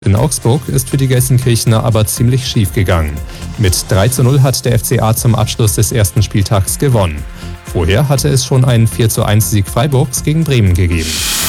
In Augsburg ist für die Gelsenkirchener aber ziemlich schief gegangen. Mit 3:0 hat der FCA zum Abschluss des ersten Spieltags gewonnen. Vorher hatte es schon einen 4:1 Sieg Freiburgs gegen Bremen gegeben.